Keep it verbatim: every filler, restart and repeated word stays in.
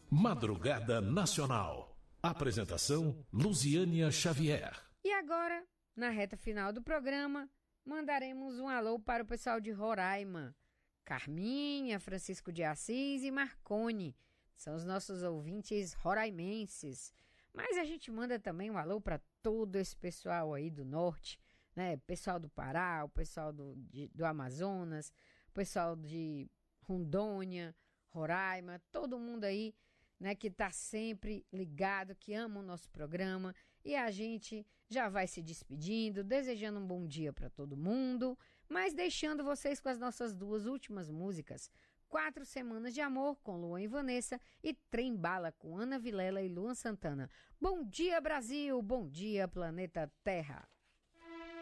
Madrugada Nacional. Apresentação Luziânia Xavier. E agora, na reta final do programa, mandaremos um alô para o pessoal de Roraima. Carminha, Francisco de Assis e Marcone. São os nossos ouvintes roraimenses. Mas a gente manda também um alô para todo esse pessoal aí do norte, né? Pessoal do Pará, o pessoal do, de, do Amazonas, o pessoal de Rondônia, Roraima, todo mundo aí, né, que está sempre ligado, que ama o nosso programa. E a gente já vai se despedindo, desejando um bom dia para todo mundo, mas deixando vocês com as nossas duas últimas músicas. Quatro Semanas de Amor, com Luan e Vanessa, e Trem Bala, com Ana Vilela e Luan Santana. Bom dia, Brasil! Bom dia, planeta Terra!